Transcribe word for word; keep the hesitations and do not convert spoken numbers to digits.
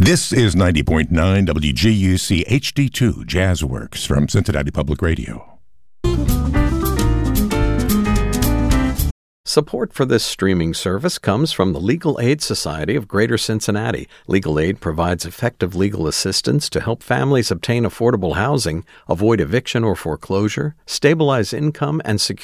This is ninety point nine W G U C H D two Jazzworks from Cincinnati Public Radio. Support for this streaming service comes from the Legal Aid Society of Greater Cincinnati. Legal Aid provides effective legal assistance to help families obtain affordable housing, avoid eviction or foreclosure, stabilize income, and secure